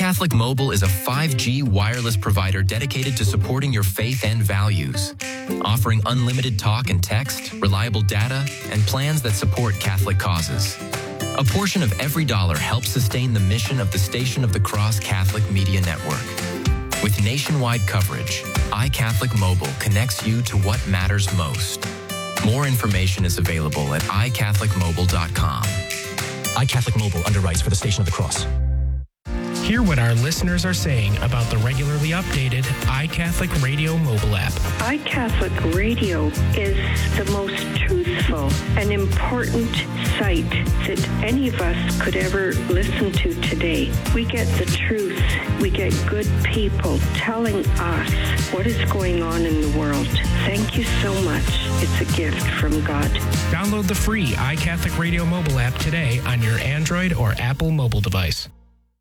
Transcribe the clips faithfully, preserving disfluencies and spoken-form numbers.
iCatholic Mobile is a five G wireless provider dedicated to supporting your faith and values, offering unlimited talk and text, reliable data, and plans that support Catholic causes. A portion of every dollar helps sustain the mission of the Station of the Cross Catholic Media Network. With nationwide coverage, iCatholic Mobile connects you to what matters most. More information is available at i catholic mobile dot com. iCatholic Mobile underwrites for the Station of the Cross. Hear what our listeners are saying about the regularly updated iCatholic Radio mobile app. iCatholic Radio is the most truthful and important site that any of us could ever listen to today. We get the truth. We get good people telling us what is going on in the world. Thank you so much. It's a gift from God. Download the free iCatholic Radio mobile app today on your Android or Apple mobile device.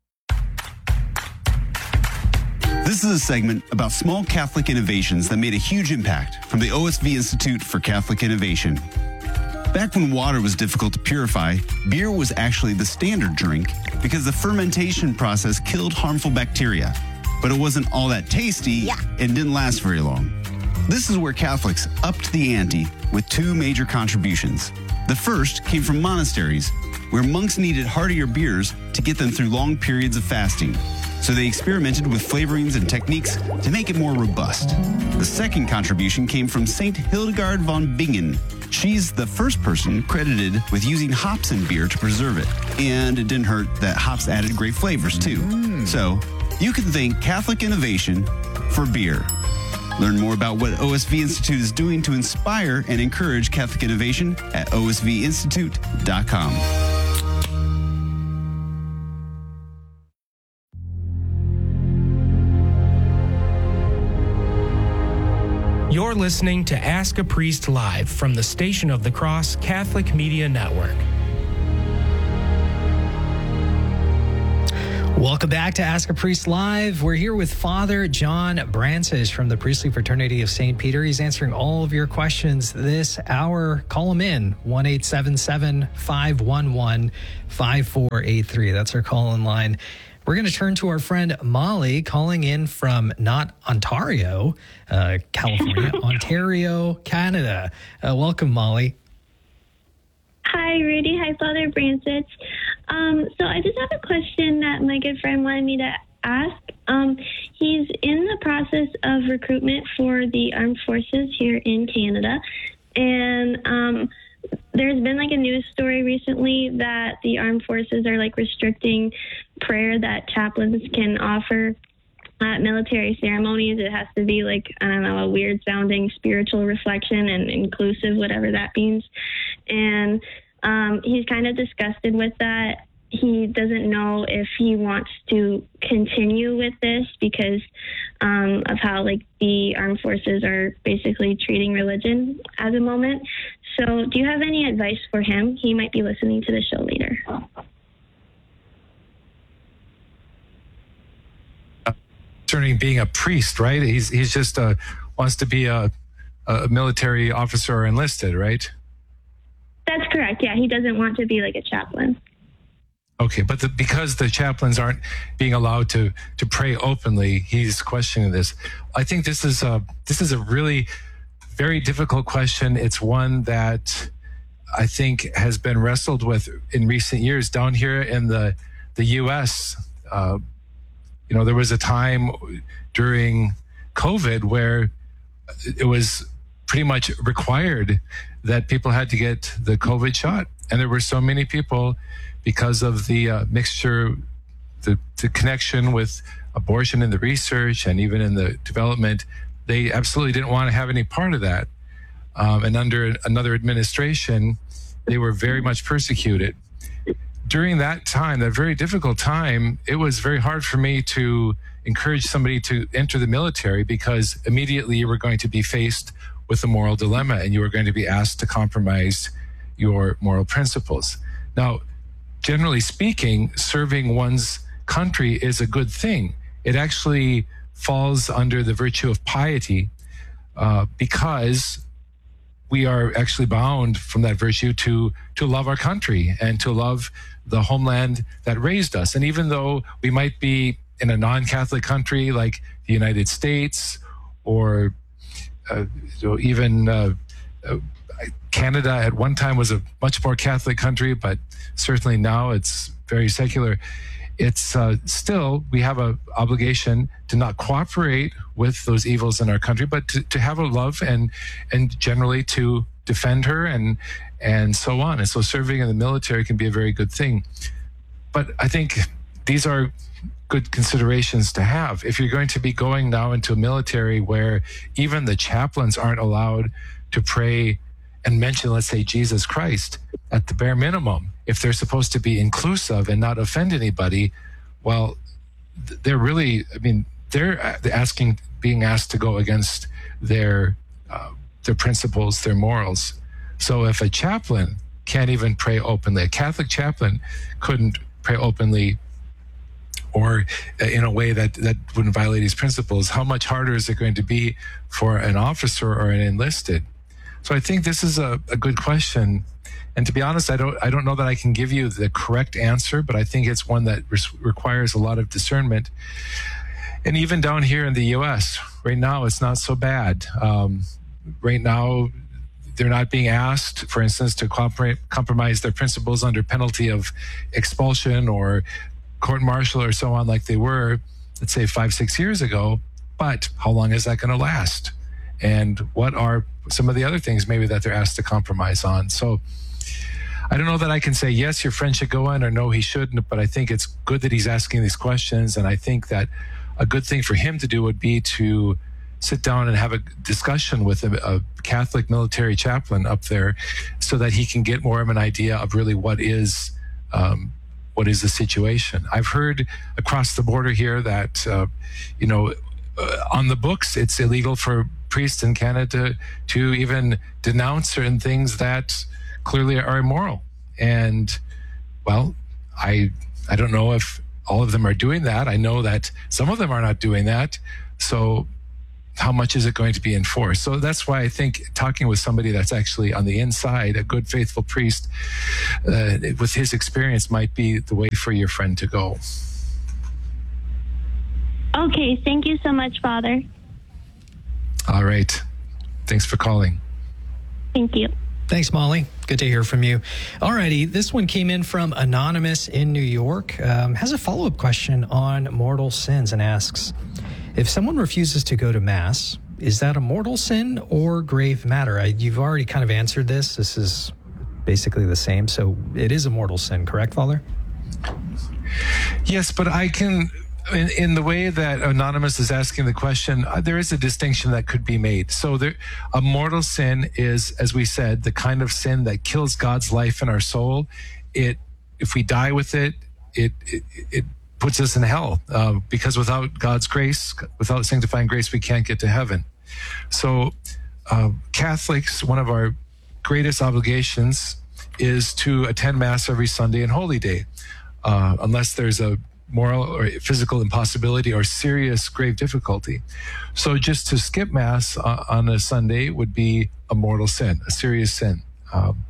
This is a segment about small Catholic innovations that made a huge impact from the O S V Institute for Catholic Innovation. Back when water was difficult to purify, beer was actually the standard drink because the fermentation process killed harmful bacteria. But it wasn't all that tasty yeah. and didn't last very long. This is where Catholics upped the ante with two major contributions. The first came from monasteries, where monks needed heartier beers to get them through long periods of fasting. So they experimented with flavorings and techniques to make it more robust. The second contribution came from Saint Hildegard von Bingen. She's the first person credited with using hops in beer to preserve it. And it didn't hurt that hops added great flavors too. Mm. So you can thank Catholic innovation for beer. Learn more about what O S V Institute is doing to inspire and encourage Catholic innovation at o s v institute dot com. You're listening to Ask a Priest Live from the Station of the Cross Catholic Media Network. Welcome back to Ask a Priest Live. We're here with Father John Brancis from the Priestly Fraternity of Saint Peter. He's answering all of your questions this hour. Call him in, one eight seven seven, five one one, five four eight three. That's our call-in line. We're going to turn to our friend Molly, calling in from not Ontario, uh, California, Ontario, Canada. Uh, welcome, Molly. Hi, Rudy. Hi, Father Brancis. Um, so I just have a question that my good friend wanted me to ask. Um, he's in the process of recruitment for the armed forces here in Canada, and um, there's been like a news story recently that the armed forces are like restricting prayer that chaplains can offer at military ceremonies. It has to be like, I don't know, a weird sounding spiritual reflection and inclusive, whatever that means. And um, he's kind of disgusted with that. He doesn't know if he wants to continue with this because um, of how like the armed forces are basically treating religion at the moment. So do you have any advice for him? He might be listening to the show later. Concerning being a priest, right? He's he's just uh, wants to be a, a military officer or enlisted, right? That's correct. Yeah, he doesn't want to be like a chaplain. Okay, but the, because the chaplains aren't being allowed to to pray openly, he's questioning this. I think this is a this is a really very difficult question. It's one that I think has been wrestled with in recent years down here in the the U S. Uh, you know, there was a time during COVID where it was pretty much required that people had to get the COVID shot, and there were so many people. Because of the uh, mixture, the, the connection with abortion in the research and even in the development, they absolutely didn't want to have any part of that. Um, and under another administration, they were very much persecuted. During that time, that very difficult time, it was very hard for me to encourage somebody to enter the military because immediately you were going to be faced with a moral dilemma and you were going to be asked to compromise your moral principles. Now, generally speaking, serving one's country is a good thing. It actually falls under the virtue of piety uh, because we are actually bound from that virtue to to love our country and to love the homeland that raised us. And even though we might be in a non-Catholic country like the United States, or uh, you know, even uh, uh, Canada at one time was a much more Catholic country, but certainly now it's very secular. It's uh, still, we have an obligation to not cooperate with those evils in our country, but to, to have a love and and generally to defend her and and so on. And so serving in the military can be a very good thing. But I think these are good considerations to have. If you're going to be going now into a military where even the chaplains aren't allowed to pray and mention, let's say, Jesus Christ at the bare minimum, if they're supposed to be inclusive and not offend anybody, well, they're really, I mean, they're asking, being asked to go against their uh, their principles, their morals. So if a chaplain can't even pray openly, a Catholic chaplain couldn't pray openly or in a way that, that wouldn't violate these principles, how much harder is it going to be for an officer or an enlisted? So I think this is a, a good question. And to be honest, I don't I don't know that I can give you the correct answer, but I think it's one that res- requires a lot of discernment. And even down here in the U S, right now, it's not so bad. Um, right now, they're not being asked, for instance, to comprom- compromise their principles under penalty of expulsion or court-martial or so on like they were, let's say, five, six years ago. But how long is that going to last? And what are some of the other things maybe that they're asked to compromise on? So I don't know that I can say, yes, your friend should go in, or no, he shouldn't, but I think it's good that he's asking these questions. And I think that a good thing for him to do would be to sit down and have a discussion with a, a Catholic military chaplain up there so that he can get more of an idea of really what is um, what is the situation. I've heard across the border here that, uh, you know, uh, on the books, it's illegal for priests in Canada to even denounce certain things that clearly are immoral. And, well, I I don't know if all of them are doing that. I know that some of them are not doing that. So how much is it going to be enforced? So that's why I think talking with somebody that's actually on the inside, a good, faithful priest, uh, with his experience might be the way for your friend to go. Okay, thank you so much, Father. All right. Thanks for calling. Thank you. Thanks, Molly. Good to hear from you. All righty. This one came in from Anonymous in New York. Um, has a follow-up question on mortal sins and asks, if someone refuses to go to Mass, is that a mortal sin or grave matter? I, you've already kind of answered this. This is basically the same. So it is a mortal sin, correct, Father? Yes, but I can... In, in the way that Anonymous is asking the question, uh, there is a distinction that could be made. So there, a mortal sin is, as we said, the kind of sin that kills God's life in our soul. It, if we die with it, it it, it puts us in hell, uh, because without God's grace, without sanctifying grace, we can't get to heaven. So uh, Catholics, one of our greatest obligations is to attend Mass every Sunday and Holy Day, uh, unless there's a moral or physical impossibility or serious grave difficulty. So just to skip Mass uh, on a Sunday would be a mortal sin, a serious sin. Um,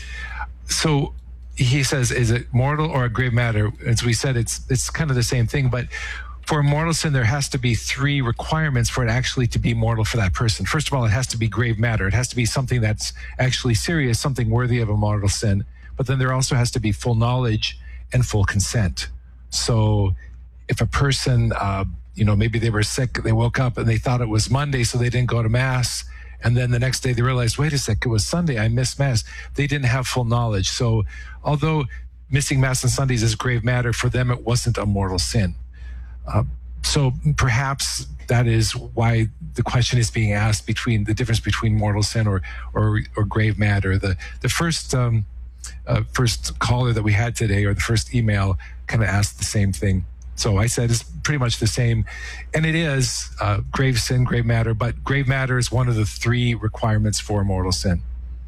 so he says, is it mortal or a grave matter? As we said, it's it's kind of the same thing, but for a mortal sin, there has to be three requirements for it actually to be mortal for that person. First of all, it has to be grave matter. It has to be something that's actually serious, something worthy of a mortal sin. But then there also has to be full knowledge and full consent. So if a person, uh, you know, maybe they were sick, they woke up and they thought it was Monday, so they didn't go to Mass. And then the next day they realized, wait a sec, it was Sunday, I missed Mass. They didn't have full knowledge. So although missing Mass on Sundays is grave matter, for them it wasn't a mortal sin. Uh, so perhaps that is why the question is being asked between the difference between mortal sin or or, or grave matter. The the first um, uh, first caller that we had today, or the first email, kind of asked the same thing. So I said it's pretty much the same. And it is uh, grave sin, grave matter, but grave matter is one of the three requirements for mortal sin.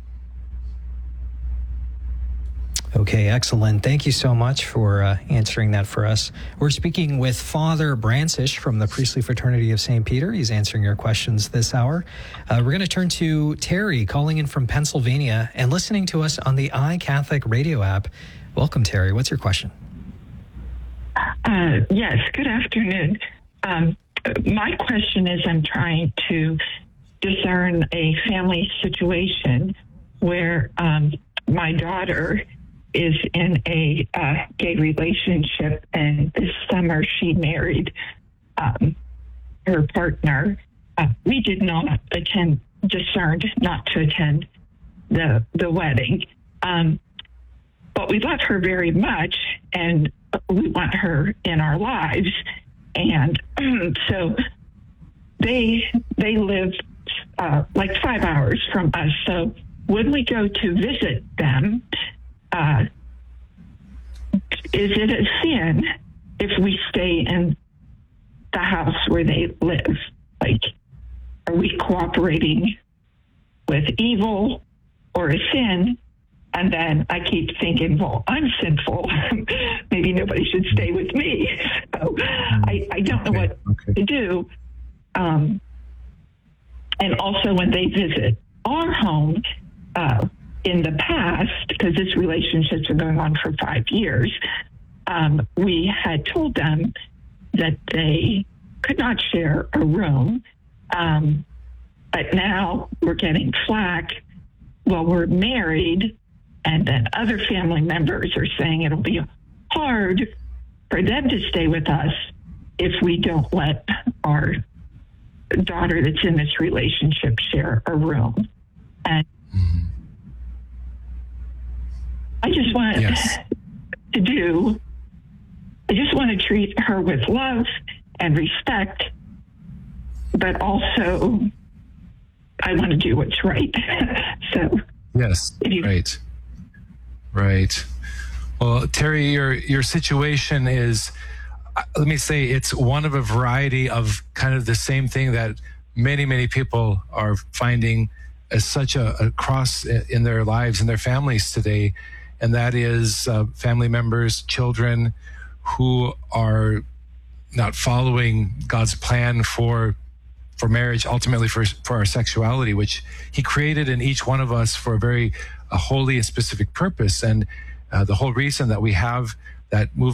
Okay, excellent. Thank you so much for uh, answering that for us. We're speaking with Father Brancish from the Priestly Fraternity of Saint Peter. He's answering your questions this hour. Uh, we're going to turn to Terry, calling in from Pennsylvania and listening to us on the iCatholic radio app. Welcome, Terry. What's your question? Uh, Uh, yes, good afternoon. Um, my question is, I'm trying to discern a family situation where um, my daughter is in a uh, gay relationship, and this summer she married um, her partner. Uh, we did not attend, discerned not to attend the the wedding, um, but we love her very much, and we want her in our lives. And so they they live uh, like five hours from us. So when we go to visit them, uh, is it a sin if we stay in the house where they live? Like, are we cooperating with evil or a sin? And then I keep thinking, well, I'm sinful. Maybe nobody should stay with me. So I, I don't know what okay. to do. Um, and also when they visit our home uh, in the past, because this relationship's been going on for five years, um, we had told them that they could not share a room. Um, but now we're getting flack. Well, we're married. And then other family members are saying it'll be hard for them to stay with us if we don't let our daughter that's in this relationship share a room. And mm-hmm. I just want yes. to do, I just want to treat her with love and respect, but also I want to do what's right. So, yes, you, right. Right. Well, Terry, your your situation is, let me say, it's one of a variety of kind of the same thing that many, many people are finding as such a, a cross in their lives and their families today. And that is uh, family members, children who are not following God's plan for for marriage, ultimately for for our sexuality, which He created in each one of us for a very a holy and specific purpose. And uh, the whole reason that we have that movement